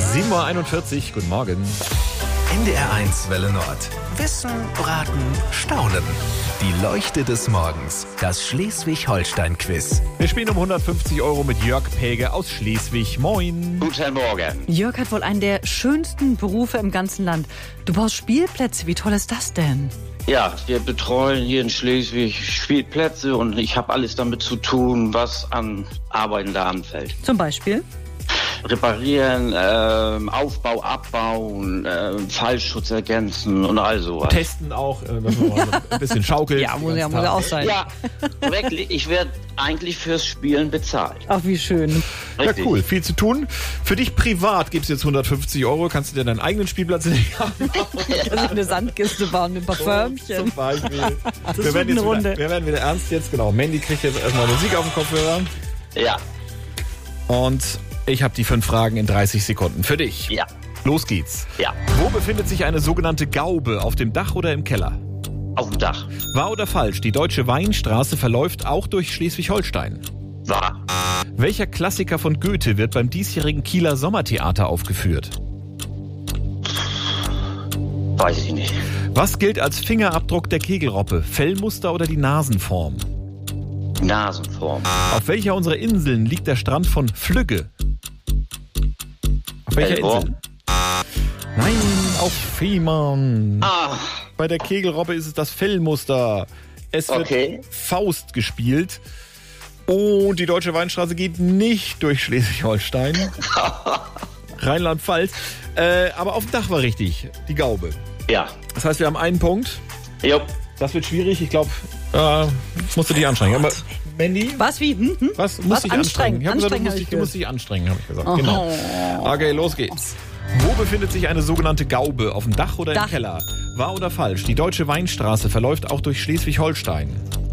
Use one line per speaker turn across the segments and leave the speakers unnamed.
7:41 Uhr, guten Morgen.
NDR1 Welle Nord. Wissen, Raten, Staunen. Die Leuchte des Morgens. Das Schleswig-Holstein-Quiz.
Wir spielen um 150 € mit Jörg Päge aus Schleswig. Moin.
Guten Morgen.
Jörg hat wohl einen der schönsten Berufe im ganzen Land. Du baust Spielplätze. Wie toll ist das denn?
Ja, wir betreuen hier in Schleswig Spielplätze und ich habe alles damit zu tun, was an Arbeiten da anfällt.
Zum Beispiel?
Reparieren, Aufbau, Abbau, Fallschutz ergänzen und all sowas.
Testen auch, dass man mal so ein bisschen schaukelt.
Ja, muss ja auch sein.
Ja, wirklich, ich werde eigentlich fürs Spielen bezahlt.
Ach, wie schön.
Ja,
Richtig.
cool, viel zu tun. Für dich privat gibt es jetzt 150 €. Kannst du dir deinen eigenen Spielplatz legen?
Dass ich eine Sandkiste bauen mit ein paar Förmchen.
Zum Beispiel.
Das
Wir
wird
werden,
eine
jetzt
Runde.
wir werden wieder ernst jetzt, genau. Mandy kriegt jetzt erstmal Musik auf den Kopfhörer.
Ja,
Und ich habe die 5 Fragen in 30 Sekunden für dich.
ja,
Los geht's.
ja.
Wo befindet sich eine sogenannte Gaube? Auf dem Dach oder im Keller?
Auf dem Dach.
Wahr oder falsch? Die Deutsche Weinstraße verläuft auch durch Schleswig-Holstein.
Wahr.
Welcher Klassiker von Goethe wird beim diesjährigen Kieler Sommertheater aufgeführt?
Weiß ich nicht.
Was gilt als Fingerabdruck der Kegelrobbe? Fellmuster oder die Nasenform?
Nasenform.
Auf welcher unserer Inseln liegt der Strand von Flügge? Auf welcher
Elborn.
Insel? Nein, auf Fehmarn.
Ah,
Bei der Kegelrobbe ist es das Fellmuster. Es wird
Okay.
Faust gespielt. Und die Deutsche Weinstraße geht nicht durch Schleswig-Holstein. Rheinland-Pfalz. Aber auf dem Dach war richtig, die Gaube.
ja.
Das heißt, wir haben einen Punkt.
Jupp.
Das wird schwierig. Ich glaube, musst du dich anstrengen. Aber Mandy,
Was, wie?
was muss dich anstrengen? Ich habe gesagt, du musst dich anstrengen, habe ich gesagt.
Oh.
Genau. Okay, los geht's. Wo befindet sich eine sogenannte Gaube? Auf dem Dach oder im
Dach.
Keller? Wahr oder falsch? Die Deutsche Weinstraße verläuft auch durch Schleswig-Holstein.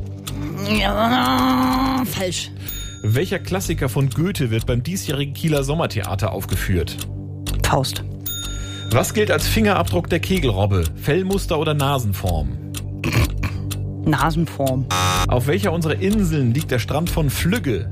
Ja, falsch.
Welcher Klassiker von Goethe wird beim diesjährigen Kieler Sommertheater aufgeführt?
Faust.
Was gilt als Fingerabdruck der Kegelrobbe? Fellmuster oder Nasenform?
Nasenform.
Auf welcher unserer Inseln liegt der Strand von Flügge?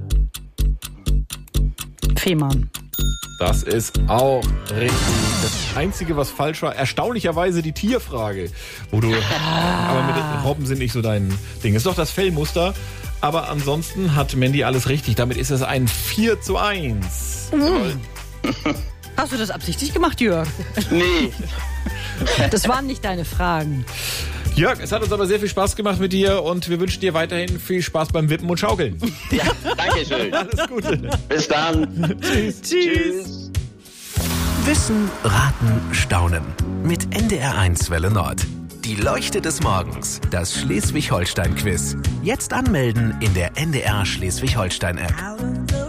Fehmarn.
Das ist auch richtig. Das Einzige, was falsch war, erstaunlicherweise die Tierfrage. Aber mit den Robben sind nicht so dein Ding. Ist doch das Fellmuster. Aber ansonsten hat Mandy alles richtig. Damit ist es ein 4:1. Jawohl.
Hast du das absichtlich gemacht, Jörg?
Nee.
Das waren nicht deine Fragen.
Jörg, es hat uns aber sehr viel Spaß gemacht mit dir und wir wünschen dir weiterhin viel Spaß beim Wippen und Schaukeln.
Ja, danke schön.
Alles Gute.
Bis dann.
Tschüss.
Wissen, Raten, Staunen. Mit NDR1 Welle Nord. Die Leuchte des Morgens. Das Schleswig-Holstein-Quiz. Jetzt anmelden in der NDR Schleswig-Holstein-App.